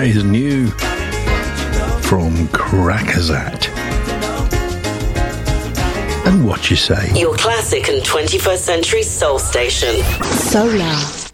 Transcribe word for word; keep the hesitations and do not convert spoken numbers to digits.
is new from Crackazat. And what you say? Your classic and twenty-first century soul station. Solar.